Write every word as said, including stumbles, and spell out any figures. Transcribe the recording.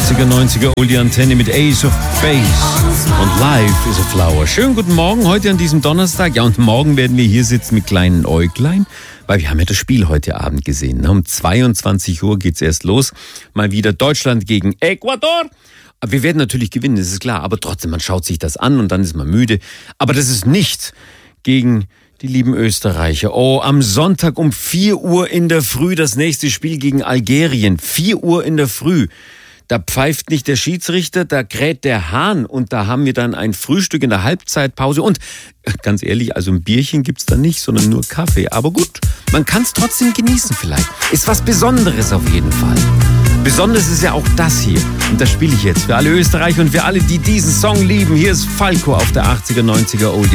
achtziger, neunziger Oldie Antenne mit Ace of Base und Life is a Flower. Schönen guten Morgen heute an diesem Donnerstag. Ja, und morgen werden wir hier sitzen mit kleinen Äuglein, weil wir haben ja das Spiel heute Abend gesehen. Um zweiundzwanzig Uhr geht's erst los. Mal wieder Deutschland gegen Ecuador. Wir werden natürlich gewinnen, das ist klar. Aber trotzdem, man schaut sich das an und dann ist man müde. Aber das ist nichts gegen die lieben Österreicher. Oh, am Sonntag um vier Uhr in der Früh das nächste Spiel gegen Algerien. vier Uhr in der Früh. Da pfeift nicht der Schiedsrichter, da kräht der Hahn und da haben wir dann ein Frühstück in der Halbzeitpause. Und ganz ehrlich, also ein Bierchen gibt's da nicht, sondern nur Kaffee. Aber gut, man kann's trotzdem genießen vielleicht. Ist was Besonderes auf jeden Fall. Besonders ist ja auch das hier. Und das spiele ich jetzt für alle Österreicher und für alle, die diesen Song lieben. Hier ist Falco auf der achtziger, neunziger Oldie.